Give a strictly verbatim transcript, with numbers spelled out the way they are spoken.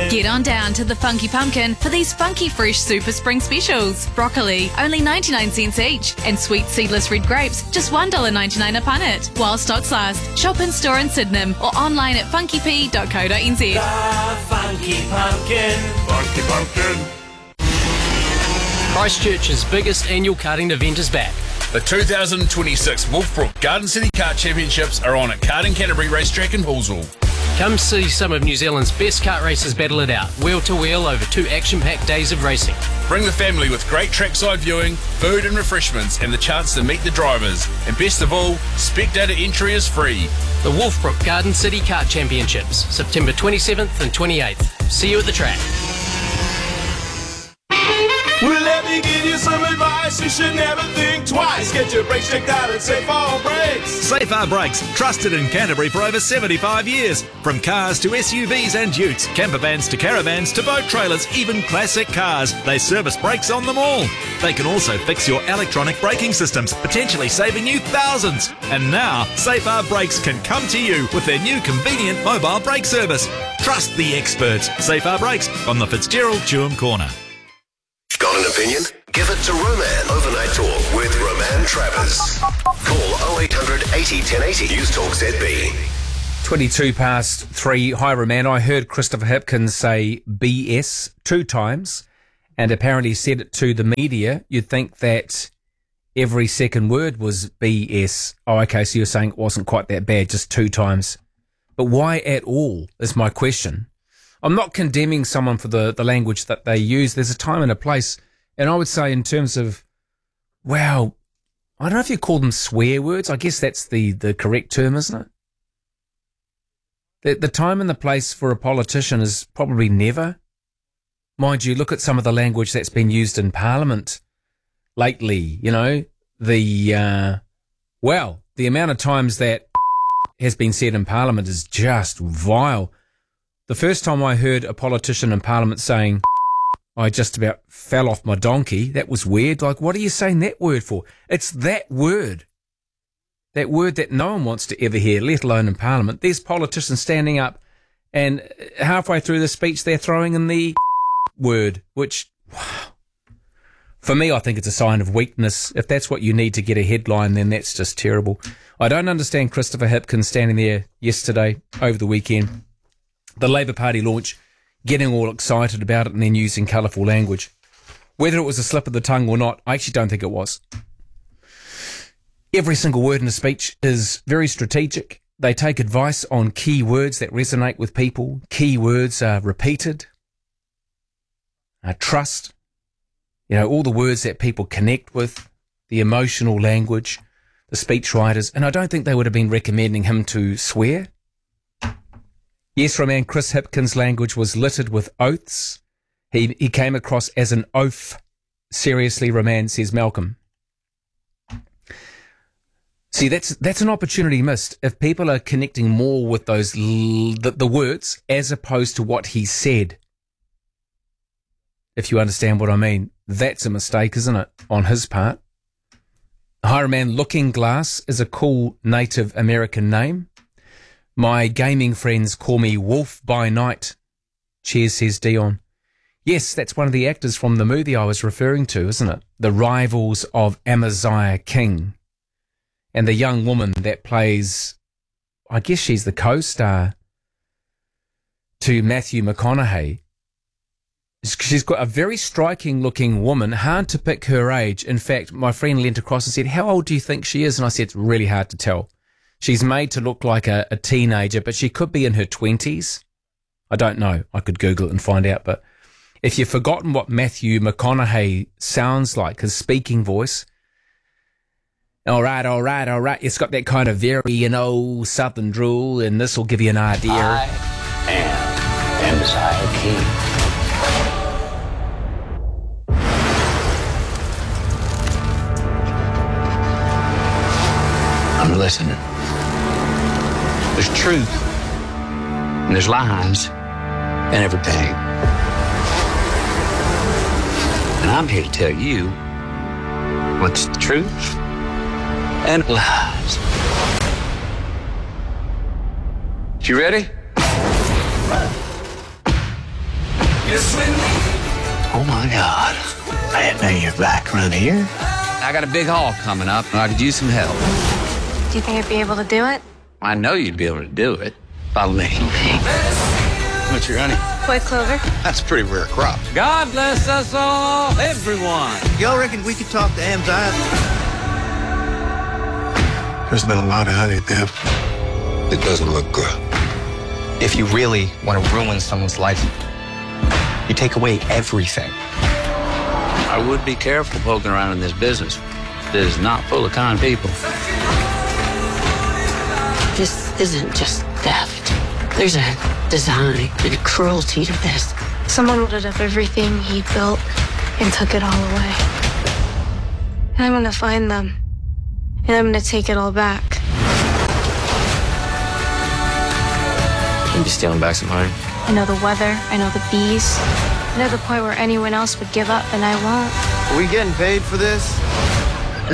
Get on down to the Funky Pumpkin for these funky fresh super spring specials. Broccoli, only ninety-nine cents each. And sweet seedless red grapes, just one dollar ninety-nine a punnet. While stocks last. Shop in store in Sydenham or online at funky p dot co dot n z. The Funky Pumpkin. Funky Pumpkin. Christchurch's biggest annual karting event is back. The two thousand twenty-six Wolfbrook Garden City Kart Championships are on at Karting Canterbury Racetrack in Hallsville. Come see some of New Zealand's best kart racers battle it out, wheel to wheel over two action-packed days of racing. Bring the family with great trackside viewing, food and refreshments, and the chance to meet the drivers. And best of all, spectator entry is free. The Wolfbrook Garden City Kart Championships, September twenty-seventh and twenty-eighth. See you at the track. Well, let me give you some advice. You should never think twice. Get your brakes checked out at Safar Brakes. Safar Brakes, trusted in Canterbury for over seventy-five years. From cars to S U Vs and utes, camper vans to caravans to boat trailers, even classic cars. They service brakes on them all. They can also fix your electronic braking systems, potentially saving you thousands. And now, Safar Brakes can come to you with their new convenient mobile brake service. Trust the experts. Safar Brakes on the Fitzgerald Chewham Corner. Got an opinion? Give it to Roman. Overnight Talk with Roman Travers. Call oh eight hundred eighty ten eighty. News Talk Z B. twenty-two past three. Hi, Roman. I heard Christopher Hipkins say B S two times and apparently said it to the media. You'd think that every second word was B S. Oh, okay, so you're saying it wasn't quite that bad, just two times. But why at all is my question. I'm not condemning someone for the, the language that they use. There's a time and a place. And I would say in terms of, wow, I don't know if you call them swear words. I guess that's the, the correct term, isn't it? The, the time and the place for a politician is probably never. Mind you, look at some of the language that's been used in Parliament lately, you know, the, uh, well, the amount of times that has been said in Parliament is just vile. The first time I heard a politician in Parliament saying, I just about fell off my donkey, that was weird. Like, what are you saying that word for? It's that word. That word that no one wants to ever hear, let alone in Parliament. There's politicians standing up and halfway through the speech they're throwing in the word, which, wow. For me, I think it's a sign of weakness. If that's what you need to get a headline, then that's just terrible. I don't understand Christopher Hipkins standing there yesterday, over the weekend, the Labour Party launch, getting all excited about it and then using colourful language. Whether it was a slip of the tongue or not, I actually don't think it was. Every single word in the speech is very strategic. They take advice on key words that resonate with people. Key words are repeated. Uh, trust. You know, all the words that people connect with, the emotional language, the speech writers. And I don't think they would have been recommending him to swear. Yes, Roman, Chris Hipkins' language was littered with oaths. He he came across as an oaf. Seriously, Roman, says Malcolm. See, that's that's an opportunity missed. If people are connecting more with those l- the, the words as opposed to what he said, if you understand what I mean, that's a mistake, isn't it, on his part? Hi, Roman, Looking Glass is a cool Native American name. My gaming friends call me Wolf by Night. Cheers, says Dion. Yes, that's one of the actors from the movie I was referring to, isn't it? The Rivals of Amaziah King. And the young woman that plays, I guess she's the co-star to Matthew McConaughey. She's got a very striking looking woman, hard to pick her age. In fact, my friend leant across and said, how old do you think she is? And I said, it's really hard to tell. She's made to look like a, a teenager, but she could be in her twenties. I don't know. I could Google it and find out. But if you've forgotten what Matthew McConaughey sounds like, his speaking voice, all right, all right, all right. It's got that kind of very, you know, southern drawl, and this will give you an idea. I am Amaziah King. I'm listening. There's truth, and there's lies, and everything. And I'm here to tell you what's the truth and lies. You ready? Oh my God. I didn't know you're back around here. I got a big haul coming up, and I could use some help. Do you think I'd be able to do it? I know you'd be able to do it. Follow me. What's your honey? White clover. That's a pretty rare crop. God bless us all, everyone. Y'all reckon we could talk to Amaziah? There's been a lot of honey, Deb. It doesn't look good. If you really want to ruin someone's life, you take away everything. I would be careful poking around in this business. It is not full of kind people. This isn't just theft. There's a design and a cruelty to this. Someone loaded up everything he built and took it all away. And I'm gonna find them. And I'm gonna take it all back. You be stealing back some honey? I know the weather, I know the bees. I know the point where anyone else would give up, and I won't. Are we getting paid for this?